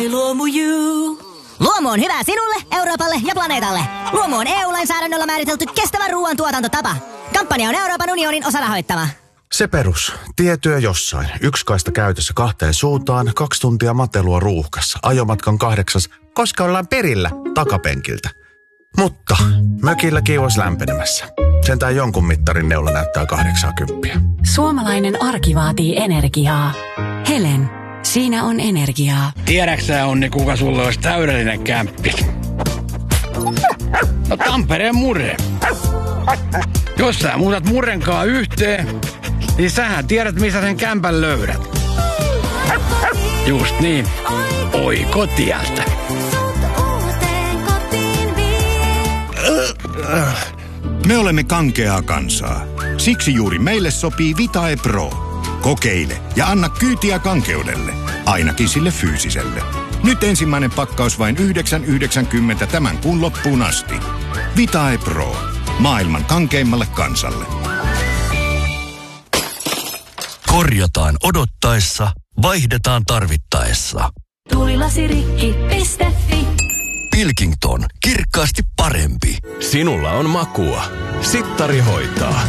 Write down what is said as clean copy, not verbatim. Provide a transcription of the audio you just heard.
Luomu on hyvä sinulle, Euroopalle ja planeetalle. Luomu on EU-lainsäädännöllä määritelty kestävä ruoantuotantotapa. Kampanja on Euroopan unionin osarahoittama. Se perus. Tietyö jossain. Yksi kaista käytössä 2 suuntaan, 2 tuntia matelua ruuhkassa. Ajomatkan 8, koska ollaan perillä takapenkiltä. Mutta mökillä kiivas lämpenemässä. Sentään jonkun mittarin neula näyttää 80. Suomalainen arki vaatii energiaa. Helen, siinä on energiaa. Tiedäksä, Onni, kuka sulle olisi täydellinen kämppis? No Tampereen Murre. Jos sä muutat Murrenkaan yhteen, niin sähän tiedät, missä sen kämpän löydät. Just niin. Oikotieltä. Me olemme kankeaa kansaa. Siksi juuri meille sopii Vitae Pro. Kokeile ja anna kyytiä kankeudelle. Ainakin sille fyysiselle. Nyt ensimmäinen pakkaus vain 9,90 tämän kuun loppuun asti. Vitae Pro. Maailman kankeimmalle kansalle. Korjataan odottaessa, vaihdetaan tarvittaessa. Tulilasirikki.fi. Pilkington. Kirkkaasti parempi. Sinulla on makua. Sittari hoitaa.